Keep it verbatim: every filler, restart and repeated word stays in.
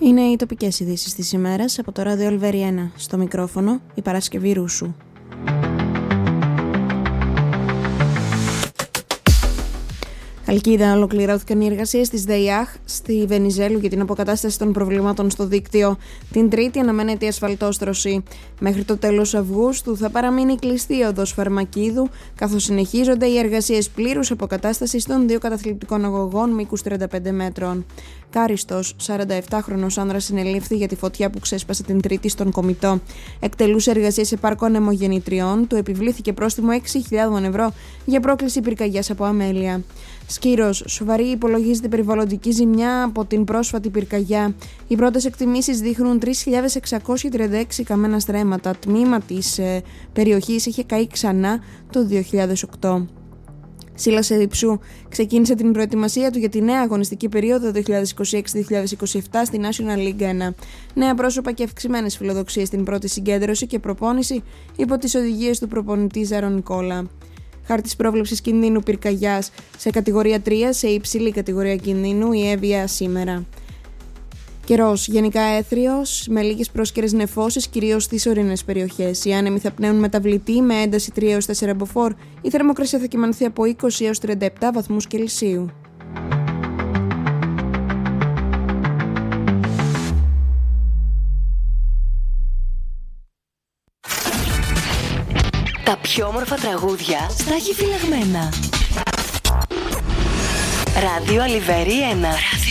Είναι οι τοπικές ειδήσεις της ημέρας από το ράδιο Ολβέρι ένα. Στο μικρόφωνο η Παρασκευή Ρούσου. Χαλκίδα, ολοκληρώθηκαν οι εργασίες της ΔΕΙΑΧ στη Βενιζέλου για την αποκατάσταση των προβλημάτων στο δίκτυο. Την Τρίτη αναμένεται η ασφαλτόστρωση. Μέχρι το τέλος Αυγούστου θα παραμείνει κλειστή η οδός Φαρμακίδου, καθώς συνεχίζονται οι εργασίες πλήρους αποκατάστασης των δύο καταθλιπτικών αγωγών μήκους τριάντα πέντε μέτρων. Κάριστος, σαρανταεπτάχρονος άνδρας, συνελήφθη για τη φωτιά που ξέσπασε την Τρίτη στον Κομιτό. Εκτελούσε εργασίες σε πάρκο ανεμογεννητριών, του επιβλήθηκε πρόστιμο έξι χιλιάδες ευρώ για πρόκληση πυρκαγιάς από αμέλεια. Σκύρος, σοβαρή υπολογίζεται περιβαλλοντική ζημιά από την πρόσφατη πυρκαγιά. Οι πρώτες εκτιμήσεις δείχνουν τρεις χιλιάδες εξακόσια τριάντα έξι καμένα στρέμματα. Τμήμα της ε, περιοχής είχε καεί ξανά το δύο χιλιάδες οκτώ. Σίλας Εδιψού ξεκίνησε την προετοιμασία του για τη νέα αγωνιστική περίοδο δύο χιλιάδες είκοσι έξι δύο χιλιάδες είκοσι επτά στη National League ένα. Νέα πρόσωπα και αυξημένες φιλοδοξίες στην πρώτη συγκέντρωση και προπόνηση υπό τις οδηγίες του προπονητή Ζάρο Νικόλα. Χάρτης πρόβλεψης κινδύνου πυρκαγιάς σε κατηγορία τρία, σε υψηλή κατηγορία κινδύνου η Εύβοια σήμερα. Καιρός γενικά έθριος, με λίγες πρόσκαιρες νεφώσεις, κυρίως στις ορεινές περιοχές. Οι άνεμοι θα πνέουν μεταβλητή με ένταση τρία έως τέσσερα μποφόρ. Η θερμοκρασία θα κυμανθεί από είκοσι έως τριάντα επτά βαθμούς Κελσίου. Τα πιο όμορφα τραγούδια στα έχει φυλαγμένα. Ράδιο Ολβέρι ένα.